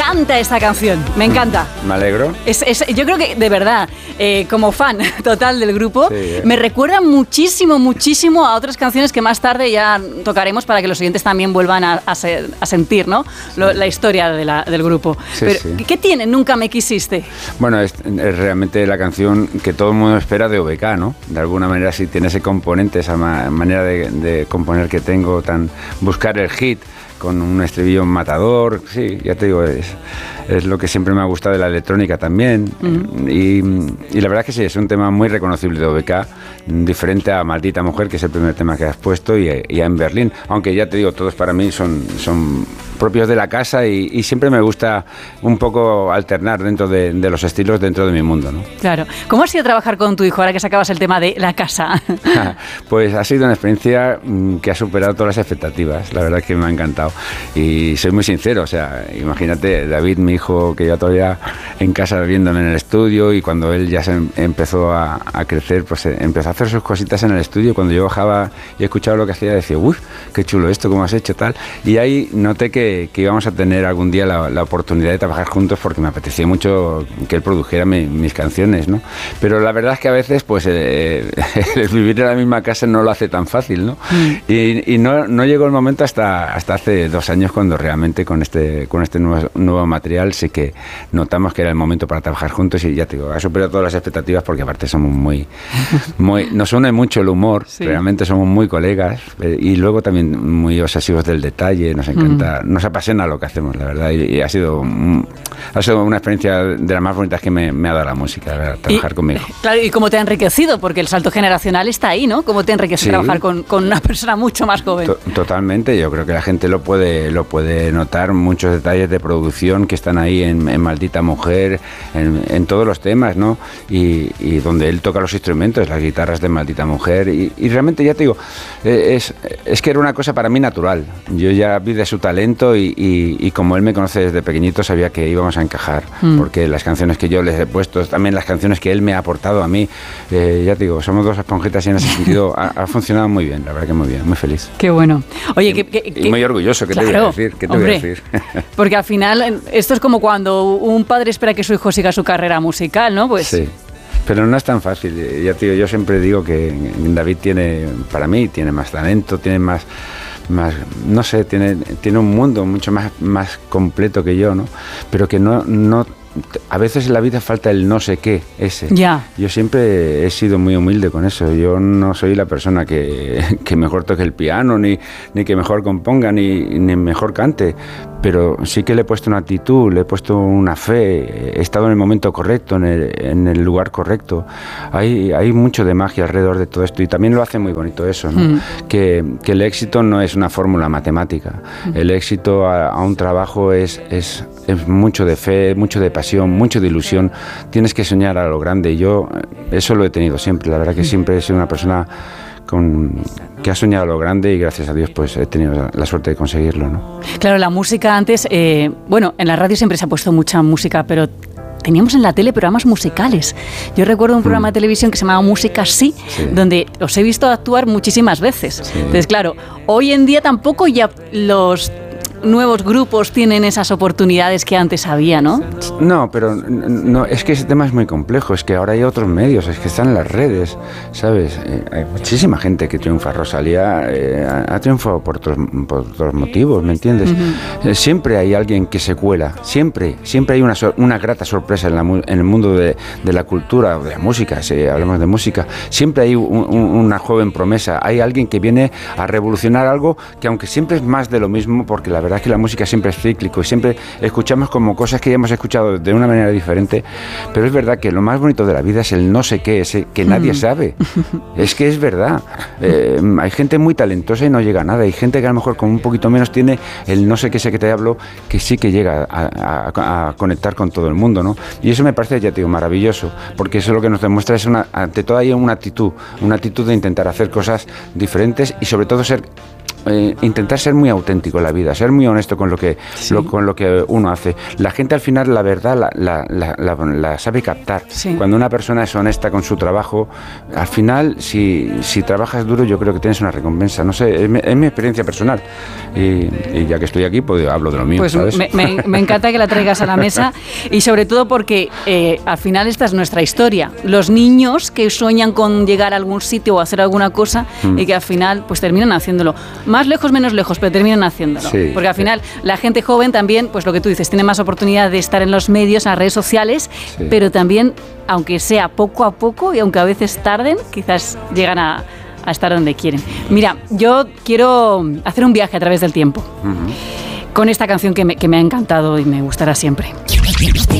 encanta esta canción, me encanta. Me alegro. Yo creo que, de verdad, como fan total del grupo, me recuerda muchísimo, muchísimo a otras canciones que más tarde ya tocaremos para que los oyentes también vuelvan a sentir, ¿no? La historia del grupo. Sí, pero, sí. ¿qué tiene Nunca me quisiste? Bueno, es realmente la canción que todo el mundo espera de OBK, ¿no? De alguna manera sí tiene ese componente, esa manera de componer que tengo, buscar el hit con un estribillo matador, sí, ya te digo, es lo que siempre me ha gustado de la electrónica también. Y la verdad es que sí, es un tema muy reconocible de OBK, diferente a Maldita Mujer, que es el primer tema que has puesto, y a En Berlín, aunque ya te digo, todos para mí son propios de la casa y siempre me gusta un poco alternar dentro de los estilos dentro de mi mundo, ¿no? Claro. ¿Cómo ha sido trabajar con tu hijo ahora que sacabas el tema de la casa? Pues ha sido una experiencia que ha superado todas las expectativas, la verdad es que me ha encantado y soy muy sincero, o sea, imagínate, David, mi hijo, que ya todavía en casa viéndome en el estudio, y cuando él ya empezó a crecer, pues empezó a hacer sus cositas en el estudio. Cuando yo bajaba y escuchaba lo que hacía, decía, uff, qué chulo esto, cómo has hecho, tal, y ahí noté que íbamos a tener algún día la oportunidad de trabajar juntos, porque me apetecía mucho que él produjera mis canciones, ¿no? Pero la verdad es que a veces pues el vivir en la misma casa no lo hace tan fácil, ¿no? Y no llegó el momento hasta hace 2 años, cuando realmente con este nuevo material sí que notamos que era el momento para trabajar juntos, y ya te digo, ha superado todas las expectativas, porque aparte somos muy nos une mucho el humor, sí. Realmente somos muy colegas, y luego también muy obsesivos del detalle, nos encanta, nos apasiona lo que hacemos, la verdad, y ha sido una experiencia de las más bonitas que me ha dado la música, la verdad, trabajar conmigo. Claro, y cómo te ha enriquecido, porque el salto generacional está ahí, ¿no? Cómo te enriquece, sí, trabajar con una persona mucho más joven. Totalmente, yo creo que la gente lo puede notar, muchos detalles de producción que están ahí en Maldita Mujer, en todos los temas, ¿no? Y donde él toca los instrumentos, las guitarras de Maldita Mujer, y realmente, ya te digo, es que era una cosa para mí natural. Yo ya vi de su talento y como él me conoce desde pequeñito, sabía que íbamos a encajar, porque las canciones que yo les he puesto, también las canciones que él me ha aportado a mí, ya te digo, somos dos esponjitas, y en ese sentido ha funcionado muy bien, la verdad que muy bien, muy feliz. Qué bueno. Oye, y muy orgulloso, ¿qué te voy a decir? ¿Qué te voy a decir? Porque al final, esto es como cuando un padre espera que su hijo siga su carrera musical, ¿no? Pues sí. Pero no es tan fácil, ya te digo, yo siempre digo que David para mí tiene más talento, tiene más no sé, tiene un mundo mucho más completo que yo, ¿no? Pero que no a veces en la vida falta el no sé qué ese. Ya. Yo siempre he sido muy humilde con eso. Yo no soy la persona que mejor toque el piano, ni que mejor componga, ni mejor cante. Pero sí que le he puesto una actitud, le he puesto una fe, he estado en el momento correcto, en el lugar correcto. Hay mucho de magia alrededor de todo esto, y también lo hace muy bonito eso, ¿no? Que el éxito no es una fórmula matemática. El éxito a un trabajo es mucho de fe, mucho de pasión, mucho de ilusión. Tienes que soñar a lo grande, y yo eso lo he tenido siempre. La verdad que siempre he sido una persona que ha soñado a lo grande, y gracias a Dios pues he tenido la suerte de conseguirlo, ¿no? Claro, la música antes, bueno, en la radio siempre se ha puesto mucha música, pero teníamos en la tele programas musicales. Yo recuerdo un programa de televisión que se llamaba Música Sí, donde os he visto actuar muchísimas veces. Sí. Entonces, claro, hoy en día tampoco ya los nuevos grupos tienen esas oportunidades que antes había, ¿no? No, pero no, es que ese tema es muy complejo, es que ahora hay otros medios, es que están en las redes, ¿sabes? Hay muchísima gente que triunfa. Rosalía ha triunfado por otros motivos, ¿me entiendes? Siempre hay alguien que se cuela, siempre hay una grata sorpresa en el mundo de la cultura, de la música, si hablamos de música, siempre hay una joven promesa, hay alguien que viene a revolucionar algo que, aunque siempre es más de lo mismo, porque la verdad es que la música siempre es cíclico y siempre escuchamos como cosas que ya hemos escuchado de una manera diferente, pero es verdad que lo más bonito de la vida es el no sé qué, ese que nadie sabe. Es que es verdad. Hay gente muy talentosa y no llega a nada, hay gente que a lo mejor con un poquito menos tiene el no sé qué, ese que te hablo, que sí que llega a conectar con todo el mundo, ¿no? Y eso me parece, ya te digo, maravilloso, porque eso lo que nos demuestra es ante todo hay una actitud de intentar hacer cosas diferentes y sobre todo ser intentar ser muy auténtico en la vida, ser muy honesto con lo que, con lo que uno hace. La gente al final la verdad la sabe captar. Sí. Cuando una persona es honesta con su trabajo, al final si trabajas duro yo creo que tienes una recompensa. No sé, es mi experiencia personal y ya que estoy aquí pues hablo de lo mío. Pues ¿sabes? me encanta que la traigas a la mesa y sobre todo porque al final esta es nuestra historia. Los niños que sueñan con llegar a algún sitio o hacer alguna cosa y que al final pues terminan haciéndolo. Más lejos, menos lejos, pero terminan haciéndolo. Sí, porque al final la gente joven también, pues lo que tú dices, tiene más oportunidad de estar en los medios, en las redes sociales, pero también, aunque sea poco a poco y aunque a veces tarden, quizás llegan a estar donde quieren. Mira, yo quiero hacer un viaje a través del tiempo con esta canción que me ha encantado y me gustará siempre.